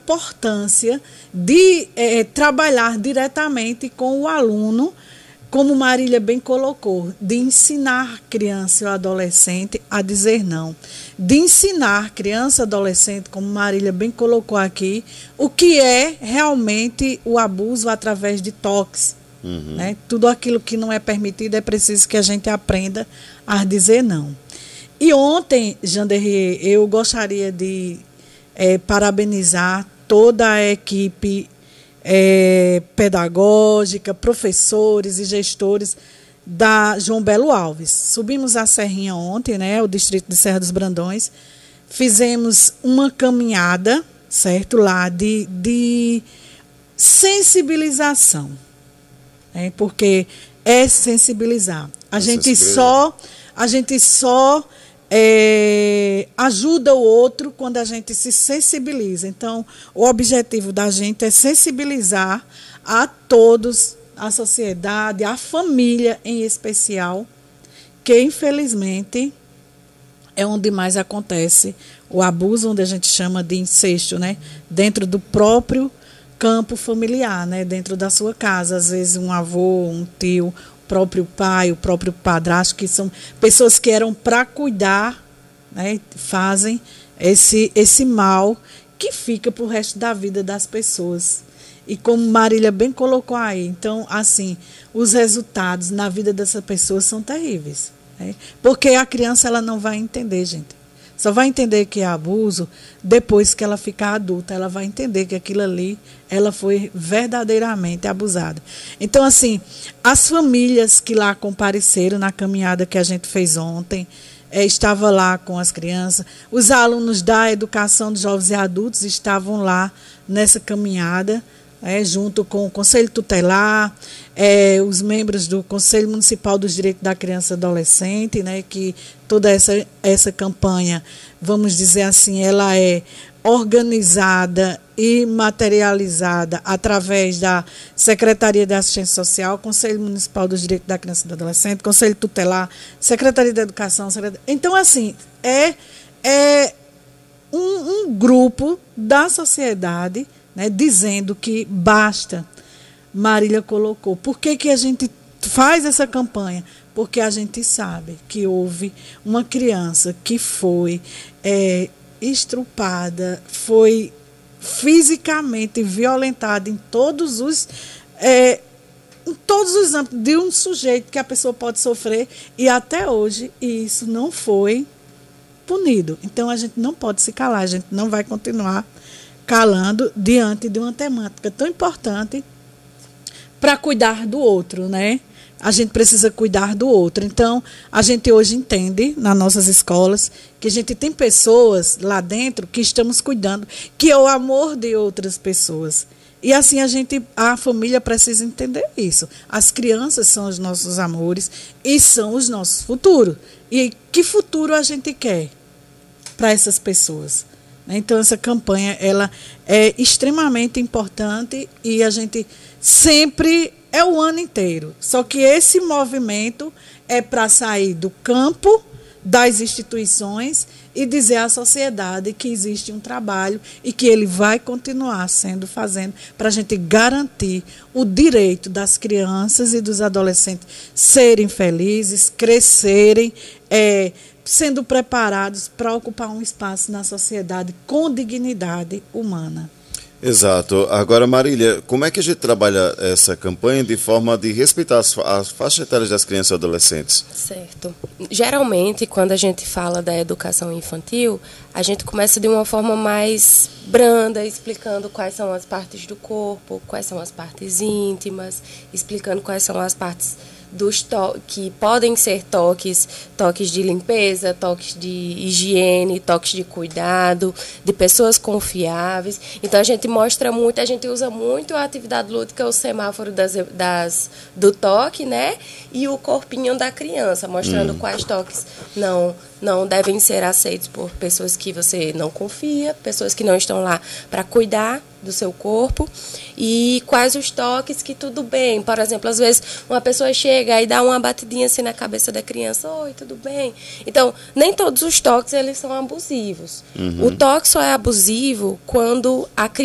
importância de trabalhar diretamente com o aluno, como Marília bem colocou, de ensinar criança e adolescente a dizer não. De ensinar criança e adolescente, como Marília bem colocou aqui, o que é realmente o abuso através de toques. Né? Tudo aquilo que não é permitido é preciso que a gente aprenda a dizer não. E ontem, Janderrier, eu gostaria de parabenizar toda a equipe pedagógica, professores e gestores da João Belo Alves. Subimos a Serrinha ontem, né, o distrito de Serra dos Brandões, fizemos uma caminhada, certo, lá de sensibilização, né, porque é sensibilizar. A gente só ajuda o outro quando a gente se sensibiliza. Então, o objetivo da gente é sensibilizar a todos, a sociedade, a família em especial, que infelizmente é onde mais acontece o abuso, onde a gente chama de incesto, né? Dentro do próprio campo familiar, né? Dentro da sua casa, às vezes um avô, um tio, próprio pai, o próprio padrasto, que são pessoas que eram para cuidar, né, fazem esse mal que fica para o resto da vida das pessoas. E como Marília bem colocou aí, então, assim, os resultados na vida dessas pessoas são terríveis. Né? Porque a criança ela não vai entender, gente. Só vai entender que é abuso depois que ela ficar adulta. Ela vai entender que aquilo ali, ela foi verdadeiramente abusada. Então, assim, as famílias que lá compareceram na caminhada que a gente fez ontem, estava lá com as crianças, os alunos da educação de jovens e adultos estavam lá nessa caminhada, junto com o Conselho Tutelar, os membros do Conselho Municipal dos Direitos da Criança e Adolescente, né, que toda essa campanha, vamos dizer assim, ela é organizada e materializada através da Secretaria de Assistência Social, Conselho Municipal dos Direitos da Criança e do Adolescente, Conselho Tutelar, Secretaria de Educação. Então, assim, um grupo da sociedade, né, dizendo que basta. Marília colocou. Por que a gente faz essa campanha? Porque a gente sabe que houve uma criança que foi estrupada, foi fisicamente violentada em todos os âmbitos de um sujeito que a pessoa pode sofrer, e até hoje isso não foi punido. Então a gente não pode se calar, a gente não vai continuar calando diante de uma temática tão importante para cuidar do outro, né? A gente precisa cuidar do outro. Então, a gente hoje entende, nas nossas escolas, que a gente tem pessoas lá dentro que estamos cuidando, que é o amor de outras pessoas. E assim a família precisa entender isso. As crianças são os nossos amores e são os nossos futuros. E que futuro a gente quer para essas pessoas? Então, essa campanha ela é extremamente importante e a gente sempre o ano inteiro. Só que esse movimento é para sair do campo das instituições e dizer à sociedade que existe um trabalho e que ele vai continuar fazendo para a gente garantir o direito das crianças e dos adolescentes serem felizes, crescerem, sendo preparados para ocupar um espaço na sociedade com dignidade humana. Exato. Agora, Marília, como é que a gente trabalha essa campanha de forma de respeitar as faixas etárias das crianças e adolescentes? Certo. Geralmente, quando a gente fala da educação infantil, a gente começa de uma forma mais branda, explicando quais são as partes do corpo, quais são as partes íntimas, explicando quais são as partes que podem ser toques de limpeza, toques de higiene, toques de cuidado, de pessoas confiáveis. Então a gente usa muito a atividade lúdica, o semáforo do toque, né? E o corpinho da criança, mostrando quais toques não devem ser aceitos por pessoas que você não confia, pessoas que não estão lá para cuidar do seu corpo, e quais os toques que tudo bem. Por exemplo, às vezes uma pessoa chega e dá uma batidinha assim na cabeça da criança, oi, tudo bem? Então, nem todos os toques eles são abusivos. O toque só é abusivo quando a criança